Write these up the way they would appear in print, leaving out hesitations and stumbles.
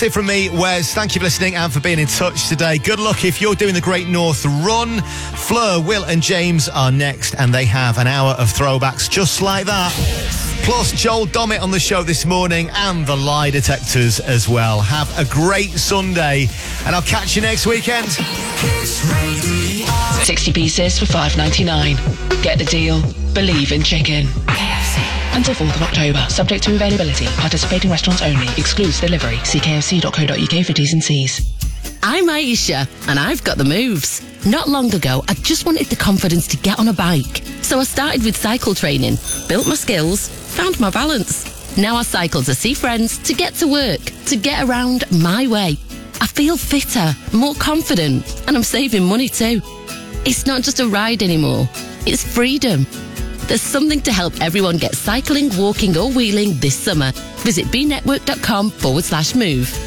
That's it from me, Wes. Thank you for listening and for being in touch today. Good luck if you're doing the Great North Run. Fleur, Will and James are next, and they have an hour of throwbacks just like that. Plus, Joel Dommett on the show this morning and the lie detectors as well. Have a great Sunday, and I'll catch you next weekend. 60 pieces for $5.99. Get the deal. Believe in chicken. KFC. Until 4th of October. Subject to availability. Participating restaurants only. Excludes delivery. See kfc.co.uk for T's and C's. I'm Aisha, and I've got the moves. Not long ago, I just wanted the confidence to get on a bike. So I started with cycle training, built my skills, found my balance. Now I cycle to see friends, to get to work, to get around my way. I feel fitter, more confident, and I'm saving money too. It's not just a ride anymore, it's freedom. There's something to help everyone get cycling, walking or wheeling this summer. Visit bnetwork.com/move.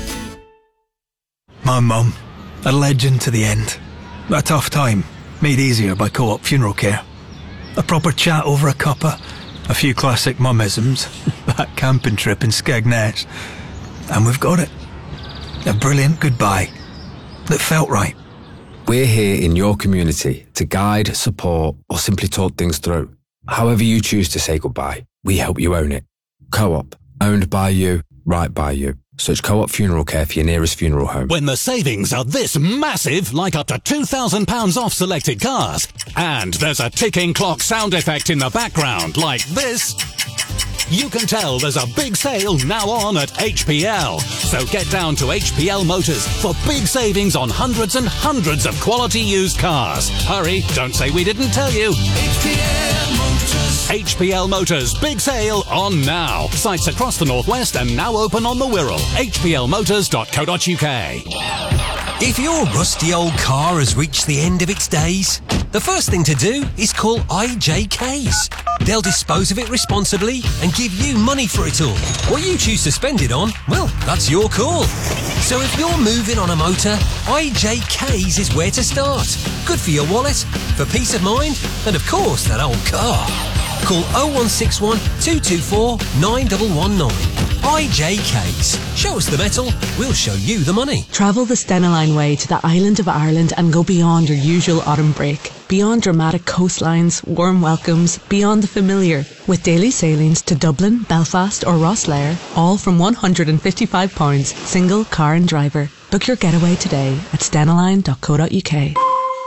My mum, a legend to the end. A tough time, made easier by Co-op Funeral Care. A proper chat over a cuppa, a few classic mummisms, that camping trip in Skegness, and we've got it. A brilliant goodbye that felt right. We're here in your community to guide, support, or simply talk things through. However you choose to say goodbye, we help you own it. Co-op, owned by you, right by you. Search Co-op Funeral Care for your nearest funeral home. When the savings are this massive, like up to £2,000 off selected cars, and there's a ticking clock sound effect in the background like this, you can tell there's a big sale now on at HPL. So get down to HPL Motors for big savings on hundreds and hundreds of quality used cars. Hurry, don't say we didn't tell you. HPL Motors. HPL Motors, big sale on now. Sites across the Northwest and now open on the Wirral. hplmotors.co.uk. If your rusty old car has reached the end of its days, the first thing to do is call IJKs. They'll dispose of it responsibly and give you money for it all. What you choose to spend it on, well, that's your call. So if you're moving on a motor, IJKs is where to start. Good for your wallet, for peace of mind, and of course that old car. Call 0161 224 9119. IJKs. Show us the metal, we'll show you the money. Travel the Stena Line way to the island of Ireland and go beyond your usual autumn break. Beyond dramatic coastlines, warm welcomes, beyond the familiar. With daily sailings to Dublin, Belfast or Rosslare, all from £155, single car and driver. Book your getaway today at stenaline.co.uk.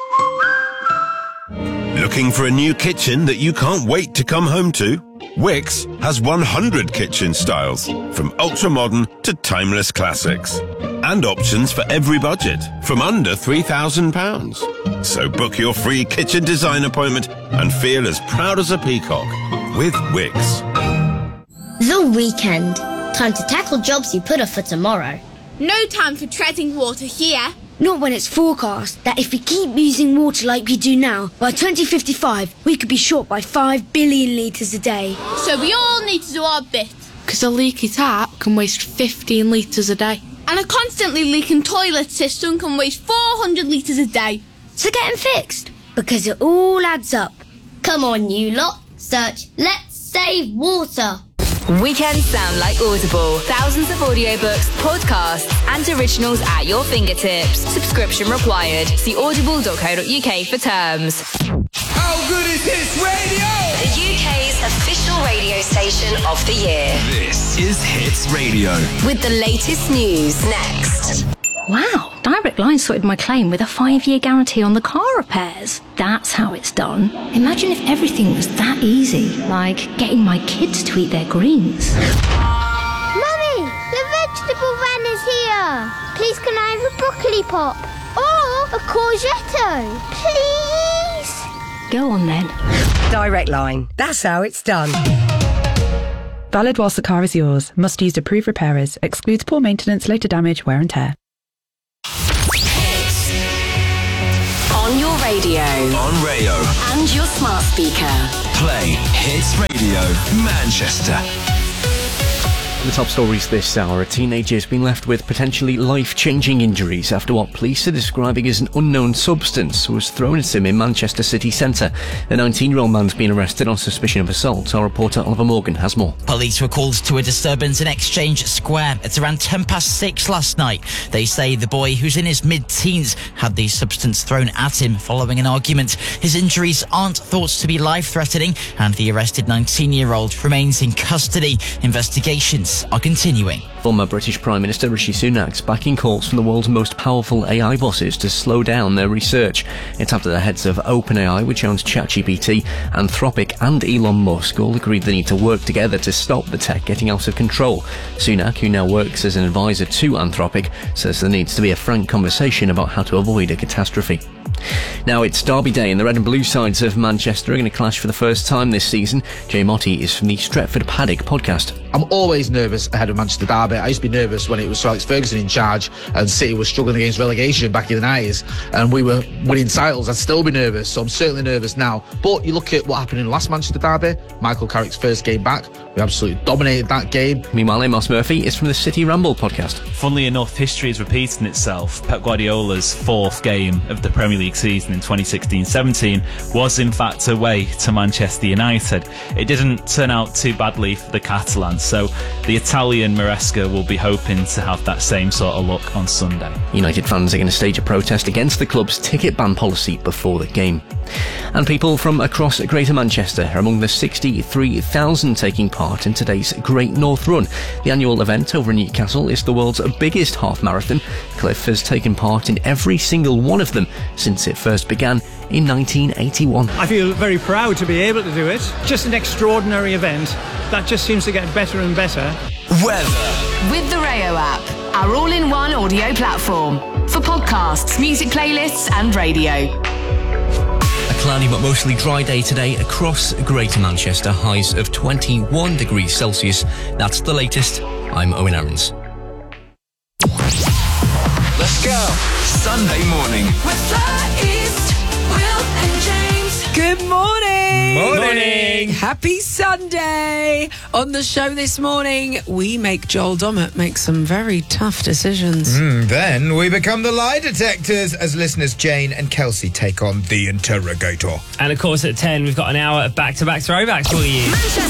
Looking for a new kitchen that you can't wait to come home to? Wix has 100 kitchen styles, from ultra-modern to timeless classics. And options for every budget, from under £3,000. So book your free kitchen design appointment and feel as proud as a peacock with Wix. The weekend. Time to tackle jobs you put off for tomorrow. No time for treading water here. Not when it's forecast that if we keep using water like we do now, by 2055 we could be short by 5 billion litres a day. So we all need to do our bit. Because a leaky tap can waste 15 litres a day. And a constantly leaking toilet system can waste 400 litres a day. So get them fixed, because it all adds up. Come on, you lot. Search Let's Save Water. Weekends sound like Audible. Thousands of audiobooks, podcasts, and originals at your fingertips. Subscription required. See audible.co.uk for terms. How good is Hits Radio? The UK's official radio station of the year. This is Hits Radio. With the latest news next. Wow, Direct Line sorted my claim with a 5-year guarantee on the car repairs. That's how it's done. Imagine if everything was that easy, like getting my kids to eat their greens. Mummy, the vegetable van is here. Please can I have a broccoli pop? Or a courgette? Please? Go on then. Direct Line, that's how it's done. Valid whilst the car is yours. Must use approved repairers. Excludes poor maintenance, later damage, wear and tear. On your radio. On Rayo. And your smart speaker. Play Hits Radio Manchester. The top stories this hour. A teenager has been left with potentially life-changing injuries after what police are describing as an unknown substance was thrown at him in Manchester city centre. The 19-year-old man's been arrested on suspicion of assault. Our reporter Oliver Morgan has more. Police were called to a disturbance in Exchange Square at around 6:10 last night. They say the boy, who's in his mid-teens, had the substance thrown at him following an argument. His injuries aren't thought to be life-threatening, and the arrested 19-year-old remains in custody. Investigations are continuing. Former British Prime Minister Rishi Sunak's backing calls from the world's most powerful AI bosses to slow down their research. It's after the heads of OpenAI, which owns ChatGPT, Anthropic and Elon Musk all agreed they need to work together to stop the tech getting out of control. Sunak, who now works as an advisor to Anthropic, says there needs to be a frank conversation about how to avoid a catastrophe. Now it's Derby Day and the red and blue sides of Manchester are going to clash for the first time this season. Jay Motti is from the Stretford Paddock podcast. I'm always nervous ahead of Manchester Derby. I used to be nervous when it was Sir Alex Ferguson in charge and City was struggling against relegation back in the 90s and we were winning titles. I'd still be nervous, so I'm certainly nervous now. But you look at what happened in the last Manchester Derby, Michael Carrick's first game back, we absolutely dominated that game. Meanwhile, Amos Murphy is from the City Ramble podcast. Funnily enough, history is repeating itself. Pep Guardiola's fourth game of the Premier League season in 2016-17 was in fact away to Manchester United. It didn't turn out too badly for the Catalans, so the Italian Maresca will be hoping to have that same sort of look on Sunday. United fans are going to stage a protest against the club's ticket ban policy before the game. And people from across Greater Manchester are among the 63,000 taking part in today's Great North Run. The annual event over in Newcastle is the world's biggest half marathon. Cliff has taken part in every single one of them since it first began in 1981. I feel very proud to be able to do it. Just an extraordinary event that just seems to get better and better. Weather. With the Rayo app, our all-in-one audio platform for podcasts, music playlists and radio. A cloudy but mostly dry day today across Greater Manchester, highs of 21 degrees Celsius. That's the latest. I'm Owen Aarons. Let's go. Sunday morning. With Fly East, Will and James. Good morning. Morning. Happy Sunday. On the show this morning, we make Joel Dommett make some very tough decisions. Then we become the lie detectors as listeners Jane and Kelsey take on the interrogator. And of course at 10, we've got an hour of back-to-back throwbacks for you.